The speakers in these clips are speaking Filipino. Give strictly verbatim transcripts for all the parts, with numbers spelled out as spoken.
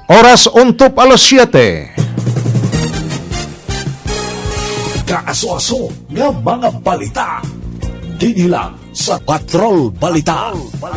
Oras untop alas siyete. Kaaso-aso nga mga balita. Dini lang sa Patrol Balita.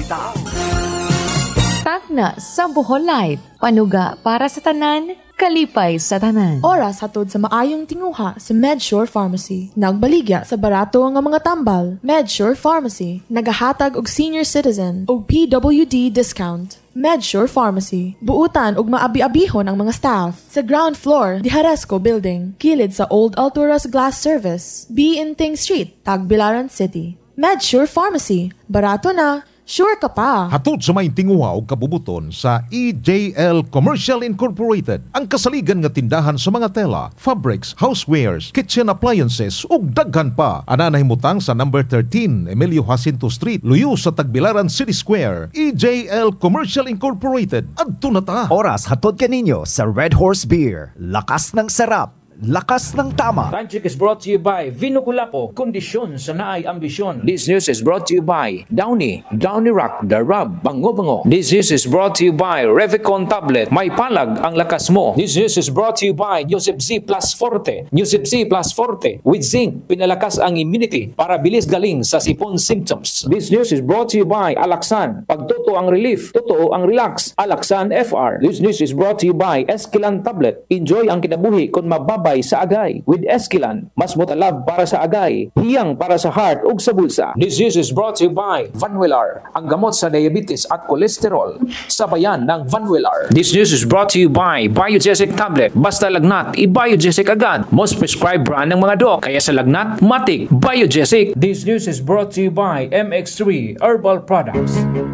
Tagna sa Bohol Live. Panuga para sa tanan, kalipay sa tanan. Oras hatod sa maayong tinguha sa MedSure Pharmacy. Nagbaligya sa barato nga mga tambal. MedSure Pharmacy, nagahatag og senior citizen og P W D discount. MedSure Pharmacy, buutan og maabi-abihon ang mga staff. Sa ground floor, di Haresco Building, kilid sa Old Alturas Glass Service, B. Inting Street, Tagbilaran City. MedSure Pharmacy, barato na, sure ka pa. Hatod sa may tinguha o kabubuton sa E J L Commercial Incorporated, ang kasaligan nga tindahan sa mga tela, fabrics, housewares, kitchen appliances ug daghan pa. Ana nahimutang sa number thirteen Emilio Jacinto Street, luyo sa Tagbilaran City Square. E J L Commercial Incorporated. Adto na ta. Oras hatod kaninyo sa Red Horse Beer. Lakas ng sarap. Lakas ng tama. Time check is brought to you by Vino Culapo, kondisyon sa naay ambisyon. This news is brought to you by Downy, Downy Rock, The Rub, Bango Bango. This news is brought to you by Revicon Tablet, may palag ang lakas mo. This news is brought to you by Yosef Z Plus Forte. Yosef Z Plus Forte with zinc, pinalakas ang immunity para bilis galing sa sipon symptoms. This news is brought to you by Alaxan, pagtuto ang relief, totoo ang relax. Alaxan F R. This news is brought to you by Esquilan Tablet. Enjoy ang kinabuhi kung mababa sa agay. With Esquilan, mas motalab para sa agay, hiyang para sa heart ug sa bulsa. This news is brought to you by Vanwillar, ang gamot sa diabetes at kolesterol. Sabayan ng Vanwillar. This news is brought to you by Biogesic Tablet. Basta lagnat, i-Biogesic agad. Most prescribed brand ng mga dok. Kaya sa lagnat, matik, Biogesic. This news is brought to you by M X three Herbal Products.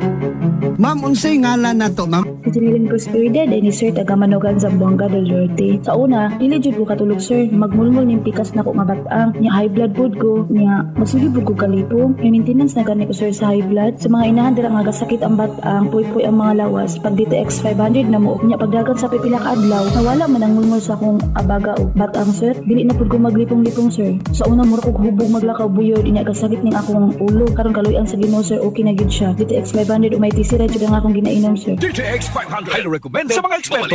Ma'am, unsay ngalan na to, ma'am? Jillian Prosperida, ni Sir Tagamanogan Zamboanga del Norte. Sa una, dili jud ko katulog sir, magmulmul ning pikas na ko nga batang, nya high blood pod ko, nya masulibog ko kalipo. May maintenance na gani ko sir sa high blood. Sa mga inahan dira nga gasakit ang batang, puy-puy ang mga lawas. Pag D T X five hundred na mo, nya pagdagan sa pipila ka adlaw, nawala man ang mulmul sa akong abaga o batang sir. Dili na pod ko maglipong-lipong sir. Sa una mura ko hubog maglakaw buyod, inya gasakit ning akong ulo. Karon kaluyan sa Ginoo sir, okay na gid siya. D T X five hundred o may T C ra jud ang akong ginainom sir. D T X five hundred, highly recommend sa mga eksperto.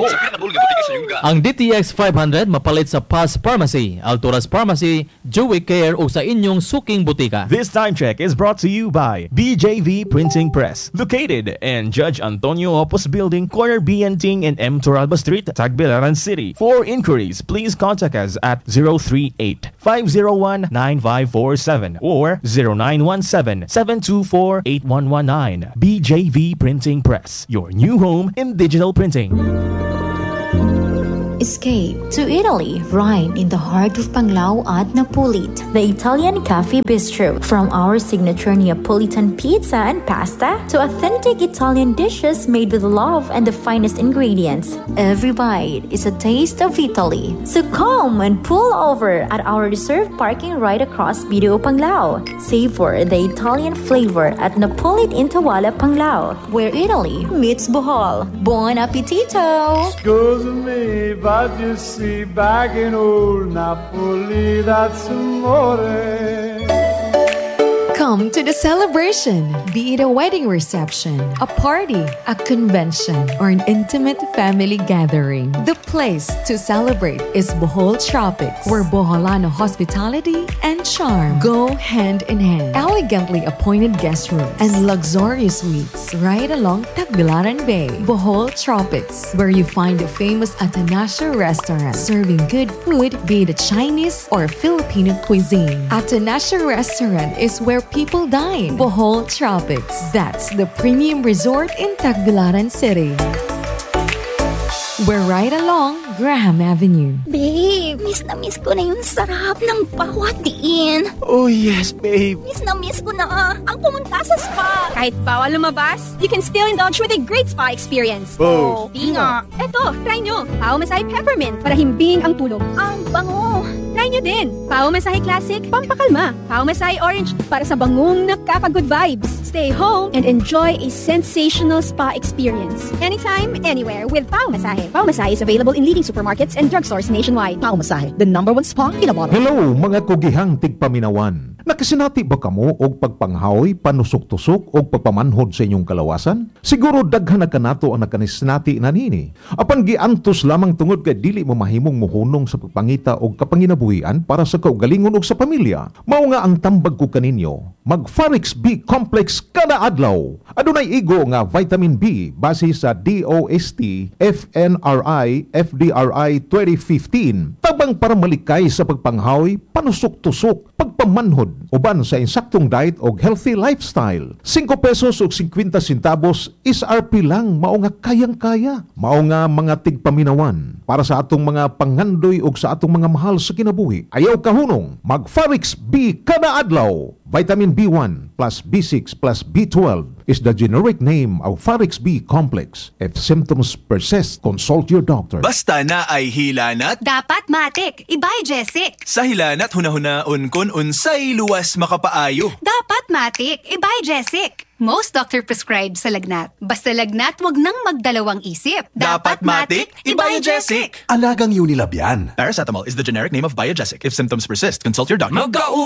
Ang D T X five hundred mapalit sa Paz Pharmacy, Alturas Pharmacy, Joey Care o sa inyong suking butika. This time check is brought to you by B J V Printing Press, located in Judge Antonio Opus Building, corner B and Ting and M Turalba Street, Tagbilaran City. For inquiries, please contact us at zero three eight, five zero one, nine five four seven or zero nine one seven, seven two four, eight one one nine. B J V Printing Press, your new home in digital printing. Escape to Italy, right in the heart of Panglao at Napolit. The Italian Cafe Bistro. From our signature Neapolitan pizza and pasta to authentic Italian dishes made with love and the finest ingredients. Every bite is a taste of Italy. So come and pull over at our reserved parking right across Video Panglao. Savor the Italian flavor at Napolit in Tawala, Panglao, where Italy meets Bohol. Buon appetito! Excuse me, but you see, back in old Napoli, that's amore. Come to the celebration, be it a wedding reception, a party, a convention, or an intimate family gathering. The place to celebrate is Bohol Tropics, where Boholano hospitality and charm go hand in hand. Elegantly appointed guest rooms and luxurious suites right along Tagbilaran Bay. Bohol Tropics, where you find the famous Atanasio restaurant, serving good food, be it a Chinese or Filipino cuisine. Atanasio restaurant is where people dine. Bohol Tropics. That's the premium resort in Tagbilaran City. We're right along Graham Avenue. Babe, miss na miss ko na yung sarap ng pawatiin. Oh yes, babe. Miss na miss ko na ang pumunta sa spa. Kahit bawal lumabas, you can still indulge with a great spa experience. Oh, di nga. Eto, try nyo. Pao Masahe Peppermint para himbing ang tulog. Ang bango. Try nyo din. Pao Masahe Classic, pampakalma. Pao Masahe Orange para sa bangong nakaka-good vibes. Stay home and enjoy a sensational spa experience. Anytime, anywhere with Pao Masahe. Pao Masahe is available in leading supermarkets and drugstores nationwide. Pao Masahe, the number one spa in a bottle. Hello mga kugihang tigpaminawan. Nakasinati ba kamo og pagpanghaoy, panusok-tusok o pagpamanhod sa inyong kalawasan? Siguro daghan na kanato ang nakanisinati na nini. Apan giantos lamang tungod kay dili mo mahimong muhunong sa pagpangita o kapanginabuhian para sa kaugalingon og sa pamilya. Mao nga ang tambag ko kaninyo, mag Farix B Complex kada adlaw. Adunay igo nga vitamin B base sa D O S T F N R I F D R I twenty fifteen. Tabang para malikay sa pagpanghaoy, panusok-tusok, pagpamanhod, uban sa insaktong diet o healthy lifestyle. five pesos o fifty centavos is R P lang, mao nga kayang-kaya. Mao nga mga tigpaminawan para sa atong mga pangandoy o sa atong mga mahal sa kinabuhi. Ayaw kahunong, mag Farix B kada adlaw. Vitamin B one plus B six plus B twelve is the generic name of Farix B Complex. If symptoms persist, consult your doctor. Basta na ay hilanat, dapat matik, ibay Jessic. Sa hilanat hunahuna-un kun unsay luwas makapaayo. Dapat matik, ibay Jessic. Most doctor prescribed sa lagnat. Basta lagnat, wag nang magdalawang isip. Dapat matik, Biogesic. Alagang Unilab yan. Paracetamol is the generic name of Biogesic. If symptoms persist, consult your doctor. Mag-auwi